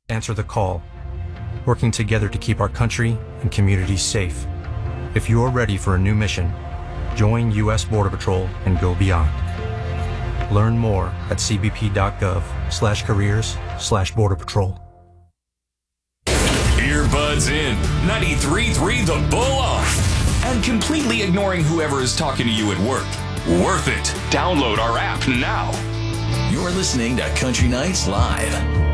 Answer the call, working together to keep our country and communities safe. If you are ready for a new mission, join U.S. Border Patrol and go beyond. Learn more at cbp.gov/careers/Border Patrol. Earbuds in, 93.3 The Bull off, and completely ignoring whoever is talking to you at work. Worth it. Download our app now. You're listening to Country Nights Live.